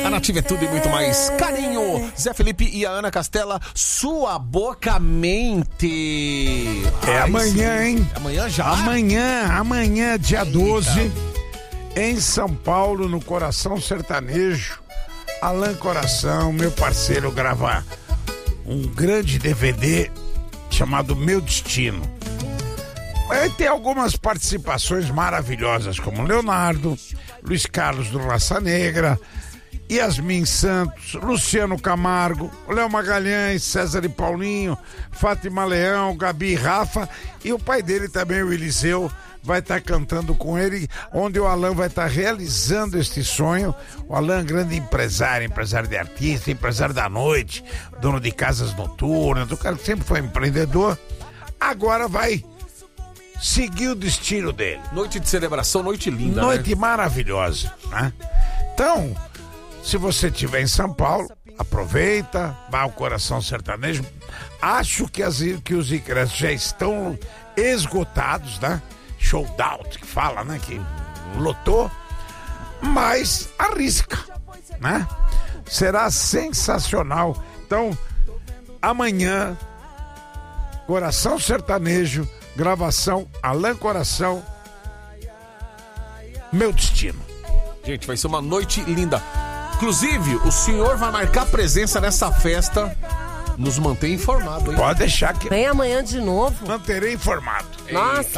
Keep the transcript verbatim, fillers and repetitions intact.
A Nativa é tudo e muito mais. Carinho, Zé Felipe e a Ana Castela, sua boca mente. É Ai, amanhã, sim. hein? Amanhã já? Amanhã, amanhã, dia Eita. doze, em São Paulo, no Coração Sertanejo. Alan Coração, meu parceiro, grava um grande D V D chamado Meu Destino. Vai ter algumas participações maravilhosas, como Leonardo, Luiz Carlos do Raça Negra, Yasmin Santos, Luciano Camargo, Léo Magalhães, César e Paulinho, Fátima Leão, Gabi e Rafa, e o pai dele também, o Eliseu, vai estar cantando com ele, onde o Alan vai estar realizando este sonho. O Alan, grande empresário, empresário de artista, empresário da noite, dono de casas noturnas, o cara que sempre foi empreendedor, agora vai seguir o destino dele. Noite de celebração, noite linda, Noite né? maravilhosa, né? Então, se você estiver em São Paulo, aproveita, vá ao Coração Sertanejo. Acho que, as, que os ingressos já estão esgotados, né? Sold out, que fala, né? Que lotou, mas arrisca, né? Será sensacional. Então, amanhã, Coração Sertanejo, gravação Alan Coração, Meu Destino. Gente, vai ser uma noite linda. Inclusive, o senhor vai marcar presença nessa festa. Nos mantém informado, hein? Pode deixar que... Vem amanhã de novo. Manterei informado. Nossa.